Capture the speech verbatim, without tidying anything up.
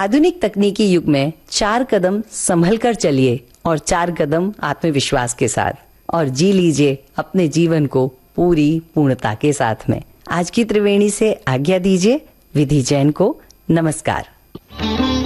आधुनिक तकनीकी युग में चार कदम संभल कर चलिए और चार कदम आत्मविश्वास के साथ, और जी लीजिए अपने जीवन को पूरी पूर्णता के साथ में। आज की त्रिवेणी से आज्ञा दीजिए। विधि जैन को नमस्कार।